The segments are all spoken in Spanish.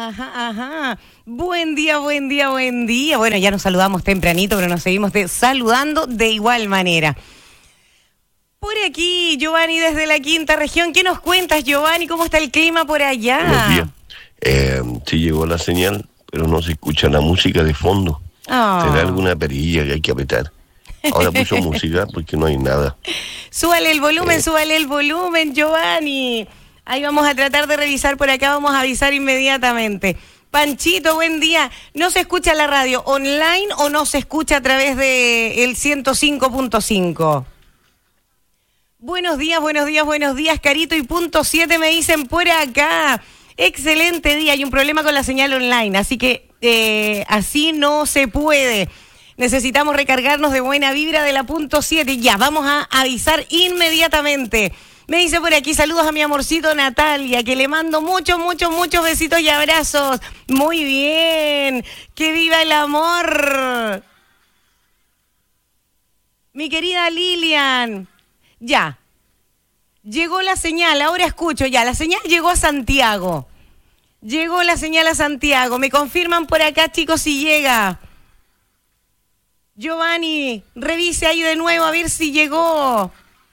Ajá, ajá. Buen día, buen día, buen día. Bueno, ya nos saludamos tempranito, pero nos seguimos saludando de igual manera. Por aquí, Giovanni, desde la quinta región. ¿Qué nos cuentas, Giovanni? ¿Cómo está el clima por allá? Buenos días. Sí llegó la señal, pero no se escucha la música de fondo. ¿Será alguna perilla que hay que apretar? Ahora puso música porque no hay nada. Súbale el volumen, Giovanni. Ahí vamos a tratar de revisar por acá, vamos a avisar inmediatamente. Panchito, buen día. ¿No se escucha la radio online o no se escucha a través de el 105.5? Buenos días, Carito y punto 7 me dicen por acá. Excelente día, hay un problema con la señal online, así que así no se puede. Necesitamos recargarnos de buena vibra de la punto 7. Ya, vamos a avisar inmediatamente. Me dice por aquí, saludos a mi amorcito Natalia, que le mando muchos besitos y abrazos. Muy bien, que viva el amor. Mi querida Lilian, ya, llegó la señal, ahora escucho ya, la señal llegó a Santiago. Llegó la señal a Santiago, me confirman por acá, chicos, si llega. Giovanni, revise ahí de nuevo a ver si llegó.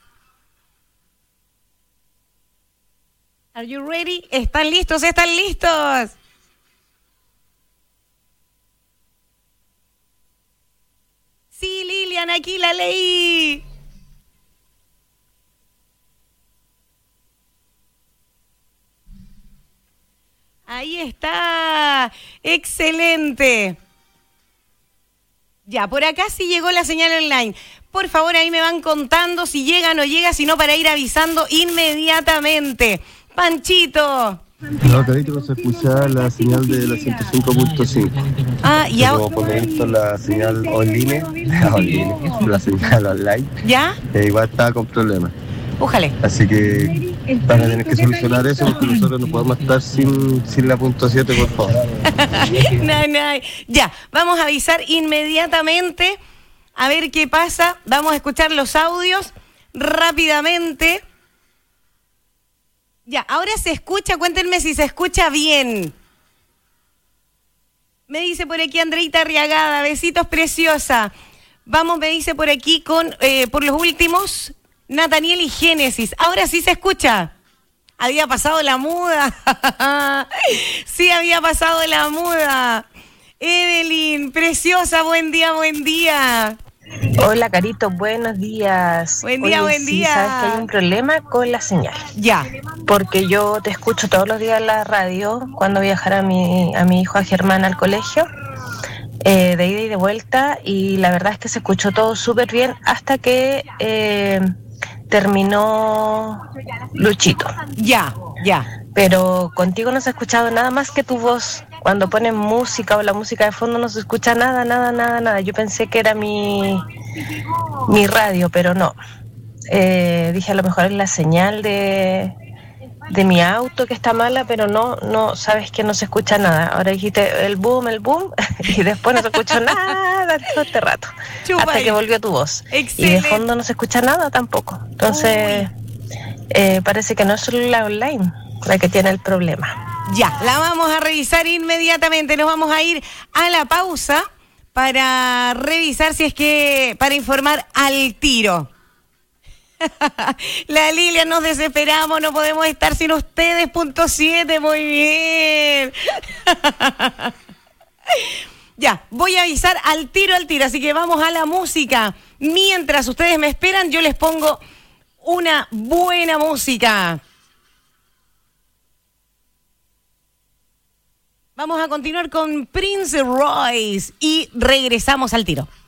Are you ready? ¿Están listos? ¿Están listos? Sí, Lilian, aquí la leí. Ahí está. Excelente. Ya, por acá sí llegó la señal online. Por favor, ahí me van contando si llega o no llega, sino para ir avisando inmediatamente. Panchito. No, Carito, no se escucha la señal de la 105.5. Ah, ya. Como por ejemplo la señal online, la señal online. ¿Ya? Igual está con problemas. Ojalá. Así que van a tener que solucionar eso porque nosotros no podemos estar sin la punto 7, por favor. No. Ya, vamos a avisar inmediatamente a ver qué pasa. Vamos a escuchar los audios rápidamente. Ya, ahora se escucha, cuéntenme si se escucha bien. Me dice por aquí Andreita Arriagada, besitos preciosa. Vamos, me dice por aquí con por los últimos, Nathaniel y Génesis. Ahora sí se escucha. Había pasado la muda. Sí, había pasado la muda. Evelyn, preciosa, buen día. Hola, Carito, buenos días. Buen día. Sabes que hay un problema con la señal. Ya. Porque yo te escucho todos los días en la radio cuando viajara a mi hijo, a Germán, al colegio, de ida y de vuelta, y la verdad es que se escuchó todo súper bien hasta que terminó Luchito. Ya. Pero contigo no se ha escuchado nada más que tu voz. Cuando ponen música o la música de fondo no se escucha nada. Yo pensé que era mi radio, pero no. Dije, a lo mejor es la señal de mi auto que está mala, pero no, sabes que no se escucha nada. Ahora dijiste el boom, y después no se escuchó nada todo este rato. Hasta que volvió tu voz. Excelente. Y de fondo no se escucha nada tampoco. Entonces, parece que no es solo la online la que tiene el problema. Ya, la vamos a revisar inmediatamente. Nos vamos a ir a la pausa para revisar si es que, para informar al tiro. La Lilia, nos desesperamos, no podemos estar sin ustedes, punto 7, muy bien. Ya, voy a avisar al tiro, así que vamos a la música. Mientras ustedes me esperan, yo les pongo una buena música. Vamos a continuar con Prince Royce y regresamos al tiro.